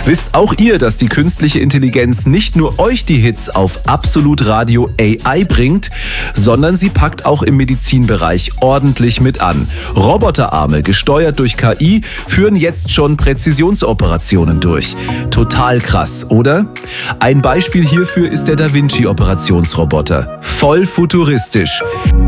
Wisst auch ihr, dass die künstliche Intelligenz nicht nur euch die Hits auf Absolut Radio AI bringt, sondern sie packt auch im Medizinbereich ordentlich mit an. Roboterarme, gesteuert durch KI, führen jetzt schon Präzisionsoperationen durch. Total krass, oder? Ein Beispiel hierfür ist der Da Vinci Operationsroboter. Voll futuristisch.